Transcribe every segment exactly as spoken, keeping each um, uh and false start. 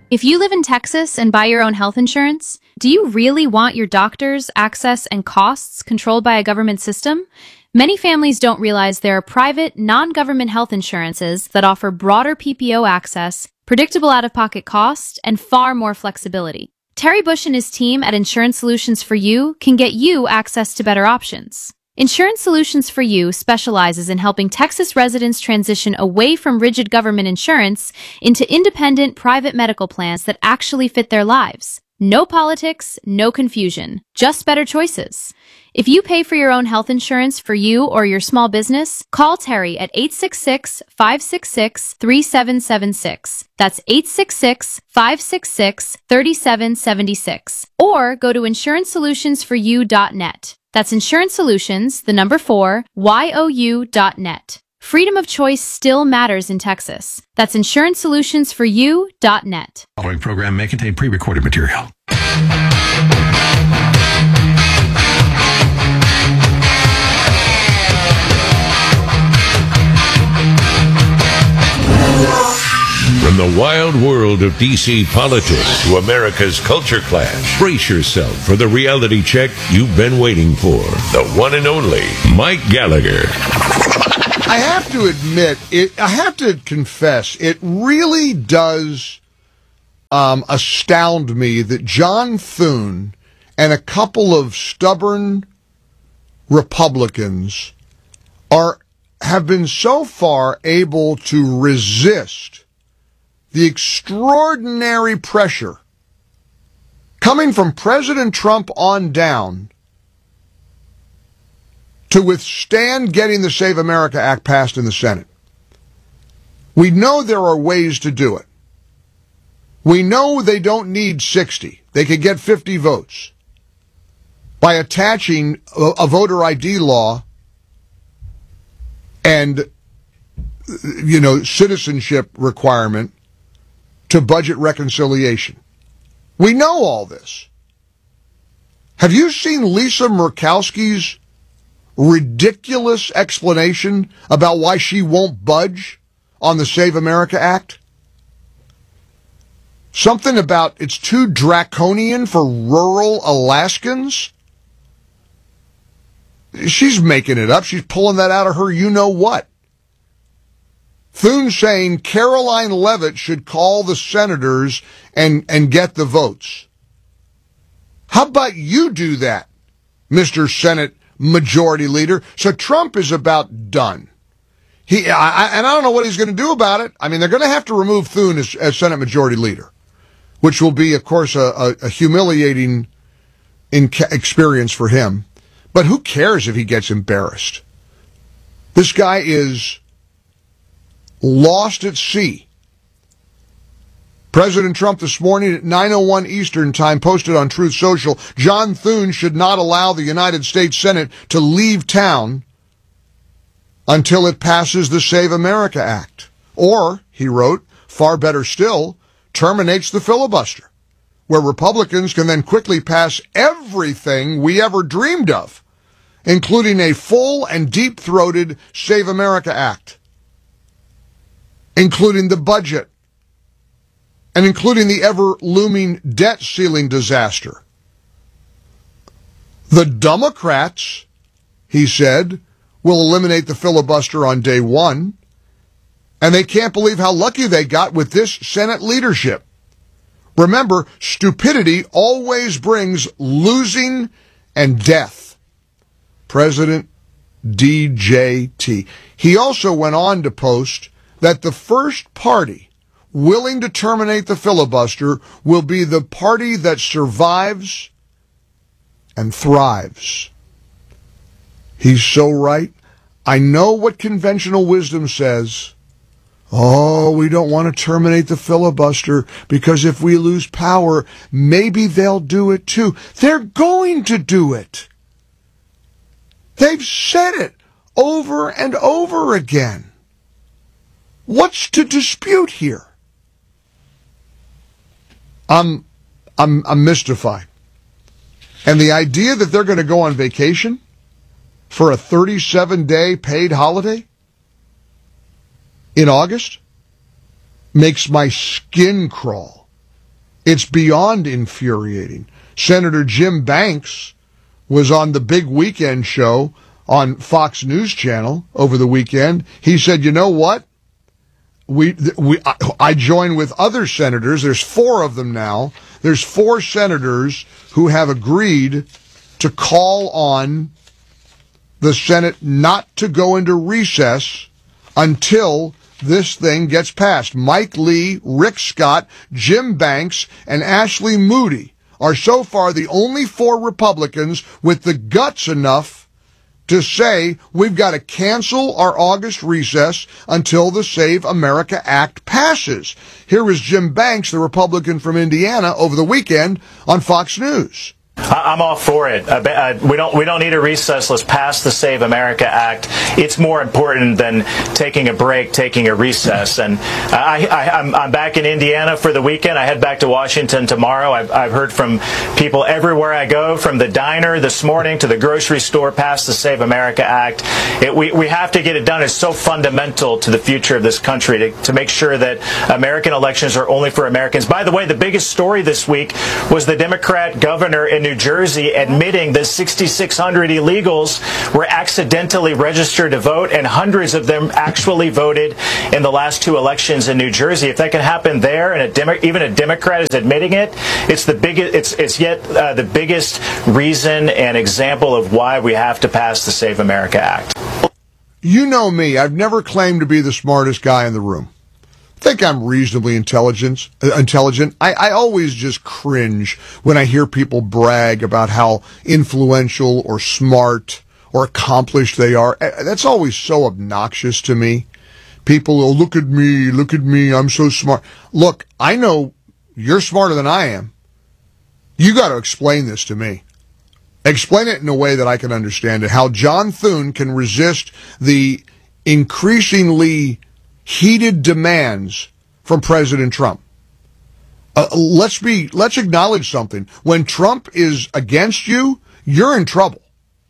If you live in Texas and buy your own health insurance, do you really want your doctors, access, and costs controlled by a government system? Many families don't realize there are private, non-government health insurances that offer broader P P O access, predictable out-of-pocket cost, and far more flexibility. Terry Bush and his team at Insurance Solutions for You can get you access to better options. Insurance Solutions for You specializes in helping Texas residents transition away from rigid government insurance into independent private medical plans that actually fit their lives. No politics, no confusion, just better choices. If you pay for your own health insurance for you or your small business, call Terry at eight six six, five six six, three seven seven six. That's eight six six, five six six, three seven seven six. Or go to insurance solutions for you dot net. That's Insurance Solutions, the number four, Y O U dot net. Freedom of choice still matters in Texas. That's insurance solutions for you dot net. The following program may contain pre-recorded material. From the wild world of D C politics to America's culture clash, brace yourself for the reality check you've been waiting for. The one and only Mike Gallagher. I have to admit, it, I have to confess, it really does um, astound me that John Thune and a couple of stubborn Republicans are have been so far able to resist the extraordinary pressure coming from President Trump on down to withstand getting the Save America Act passed in the Senate. We know there are ways to do it. We know they don't need sixty. They could get fifty votes by attaching a, a voter I D law and, you know, citizenship requirement to budget reconciliation. We know all this. Have you seen Lisa Murkowski's ridiculous explanation about why she won't budge on the Save America Act? Something about it's too draconian for rural Alaskans? She's making it up. She's pulling that out of her you-know-what. Thune saying Caroline Leavitt should call the senators and, and get the votes. How about you do that, Mister Senate Majority Leader? So Trump is about done. He I, and I don't know what he's going to do about it. I mean, they're going to have to remove Thune as, as Senate Majority Leader, which will be, of course, a, a, a humiliating in experience for him. But who cares if he gets embarrassed? This guy is lost at sea. President Trump this morning at nine oh one Eastern Time posted on Truth Social, John Thune should not allow the United States Senate to leave town until it passes the Save America Act. Or, he wrote, far better still, terminates the filibuster, where Republicans can then quickly pass everything we ever dreamed of, including a full and deep-throated Save America Act, including the budget, and including the ever-looming debt ceiling disaster. The Democrats, he said, will eliminate the filibuster on day one, and they can't believe how lucky they got with this Senate leadership. Remember, stupidity always brings losing and death. President D J T. He also went on to post that the first party willing to terminate the filibuster will be the party that survives and thrives. He's so right. I know what conventional wisdom says. Oh, we don't want to terminate the filibuster because if we lose power, maybe they'll do it too. They're going to do it. They've said it over and over again. What's to dispute here? I'm, I'm, I'm mystified. And the idea that they're going to go on vacation for a thirty-seven day paid holiday in August makes my skin crawl. It's beyond infuriating. Senator Jim Banks was on the big weekend show on Fox News Channel over the weekend. He said, you know what? We, we, I, I join with other senators. There's four of them now. There's four senators who have agreed to call on the Senate not to go into recess until this thing gets passed. Mike Lee, Rick Scott, Jim Banks, and Ashley Moody are so far the only four Republicans with the guts enough to say we've got to cancel our August recess until the Save America Act passes. Here is Jim Banks, the Republican from Indiana, over the weekend on Fox News. I'm all for it. Uh, we don't we don't need a recess. Let's pass the Save America Act. It's more important than taking a break, taking a recess. And I, I, I'm, I'm back in Indiana for the weekend. I head back to Washington tomorrow. I've, I've heard from people everywhere I go, from the diner this morning to the grocery store, pass the Save America Act. It, we, we have to get it done. It's so fundamental to the future of this country to, to make sure that American elections are only for Americans. By the way, the biggest story this week was the Democrat governor in New Jersey admitting that sixty-six hundred illegals were accidentally registered to vote, and hundreds of them actually voted in the last two elections in New Jersey. If that can happen there, and a Demo- even a Democrat is admitting it, it's the biggest. It's it's yet uh, the biggest reason and example of why we have to pass the Save America Act. You know me. I've never claimed to be the smartest guy in the room. I think I'm reasonably intelligent. Uh, intelligent. I, I always just cringe when I hear people brag about how influential or smart or accomplished they are. That's always so obnoxious to me. People, oh, look at me, look at me, I'm so smart. Look, I know you're smarter than I am. You got to explain this to me. Explain it in a way that I can understand it. How John Thune can resist the increasingly heated demands from President Trump. Uh, let's be, let's acknowledge something. When Trump is against you, you're in trouble.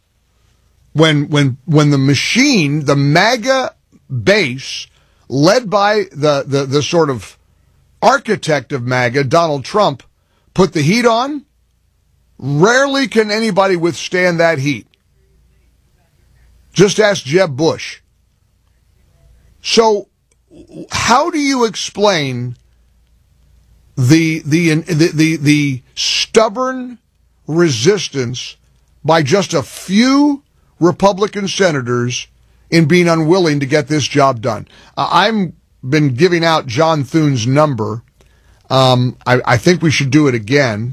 When, when, when the machine, the MAGA base, led by the, the, the sort of architect of MAGA, Donald Trump, put the heat on, rarely can anybody withstand that heat. Just ask Jeb Bush. So, how do you explain the, the the the the stubborn resistance by just a few Republican senators in being unwilling to get this job done? Uh, I've been giving out John Thune's number. Um, I, I think we should do it again.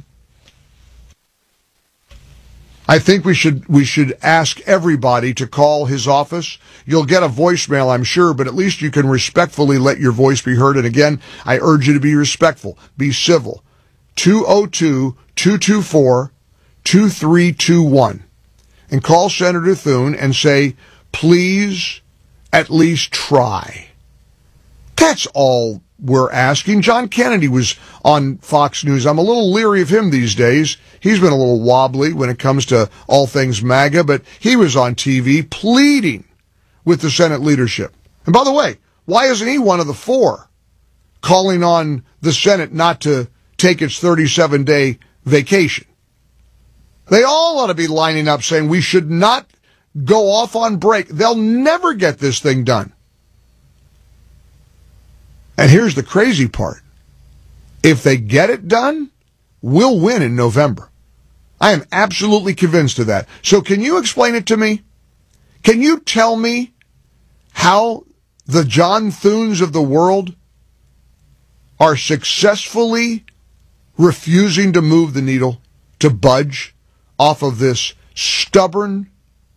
I think we should we should ask everybody to call his office. You'll get a voicemail, I'm sure, but at least you can respectfully let your voice be heard. And again, I urge you to be respectful, be civil. two oh two, two two four, two three two one. And call Senator Thune and say, please at least try. That's all we're asking. John Kennedy was on Fox News. I'm a little leery of him these days. He's been a little wobbly when it comes to all things MAGA, but he was on T V pleading with the Senate leadership. And by the way, why isn't he one of the four calling on the Senate not to take its thirty-seven day vacation? They all ought to be lining up saying we should not go off on break. They'll never get this thing done. And here's the crazy part. If they get it done, we'll win in November. I am absolutely convinced of that. So can you explain it to me? Can you tell me how the John Thunes of the world are successfully refusing to move the needle, to budge off of this stubborn,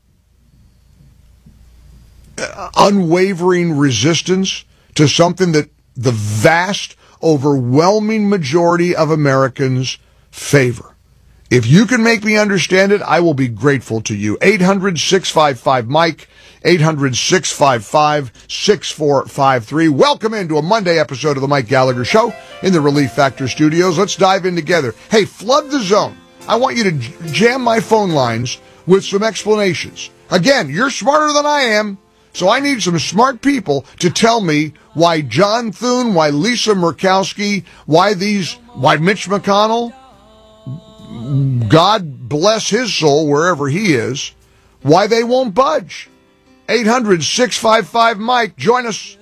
uh, unwavering resistance to something that the vast, overwhelming majority of Americans favor? If you can make me understand it, I will be grateful to you. eight hundred, six five five, Mike, eight hundred, six five five, six four five three. Welcome into a Monday episode of the Mike Gallagher Show in the Relief Factor Studios. Let's dive in together. Hey, flood the zone. I want you to j- jam my phone lines with some explanations. Again, you're smarter than I am, So I need some smart people to tell me why John Thune, why Lisa Murkowski, why these, why Mitch McConnell, God bless his soul wherever he is, why they won't budge. eight hundred, six five five, Mike. Join us.